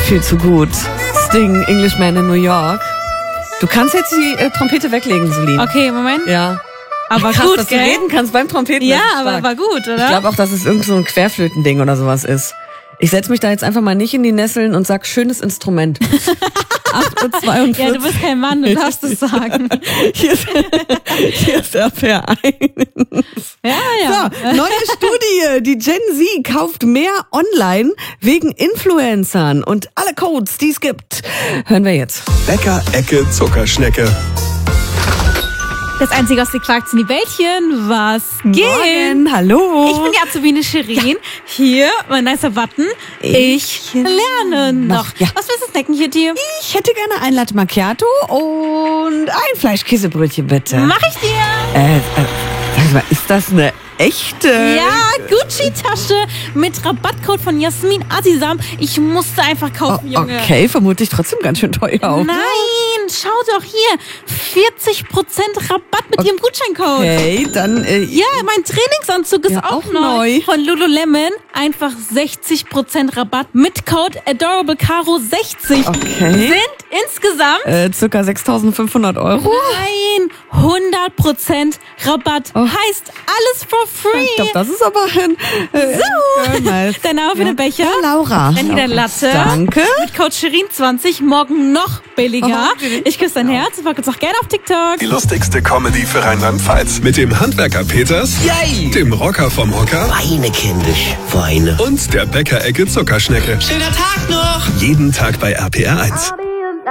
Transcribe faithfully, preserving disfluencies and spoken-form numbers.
viel zu gut. Sting, Englishman in New York. Du kannst jetzt die äh, Trompete weglegen, Celine. Okay, Moment. Ja. Aber Krass, gut, dass gell? du reden kannst beim Trompeten. Ja, das ist aber stark. war gut, oder? Ich glaube auch, dass es irgend so ein Querflötending oder sowas ist. Ich setze mich da jetzt einfach mal nicht in die Nesseln und sag, schönes Instrument. acht Uhr zweiundvierzig. Ja, du bist kein Mann, du darfst es sagen. Hier ist, hier ist der Verein. Ja, ja. So, neue Studie. Die Gen Z kauft mehr online wegen Influencern und alle Codes, die es gibt. Hören wir jetzt. Bäcker Ecke Zuckerschnecke. Das einzige, was sie fragt, sind die Bällchen. Was geht? Morgen, hallo. Ich bin die Azubine Shirin. Hier, mein nicer Button. Ich, lerne noch. Ja. Was willst du snacken hier, Tier? Ich hätte gerne ein Latte Macchiato und ein Fleischkäsebrötchen, bitte. Mach ich dir. Äh, äh, sag mal, ist das eine echte? Ja, Gucci-Tasche mit Rabattcode von Jasmin Azizam. Ich musste einfach kaufen, Oh, Junge. okay, vermutlich trotzdem ganz schön teuer. Auch. Nein, schau doch hier. vierzig Prozent Rabatt mit ihrem Gutscheincode. Okay, dann, äh, Ja, mein Trainingsanzug ist Ja, auch, auch neu. neu. Von Lululemon. Einfach sechzig Prozent Rabatt mit Code ADORABLECARO sechzig. Okay. Sind insgesamt äh, circa sechstausendfünfhundert Euro. nein, hundert Prozent Rabatt. Oh. Heißt alles for free. Ich glaube, das ist aber ein äh, So. nice. Dein Name für den Becher? Ja, Laura. Dann hier der Latte. Danke. Mit Code Shirin zwanzig. Morgen noch billiger. Oh, ich küsse dein Herz. Folgt uns auch gerne auf TikTok. Die lustigste Comedy für Rheinland-Pfalz. Mit dem Handwerker Peters, Yay! dem Rocker vom Hocker Weine, kindisch, weine. und der Bäcker Ecke Zuckerschnecke. Schöner Tag noch! Jeden Tag bei R P R eins.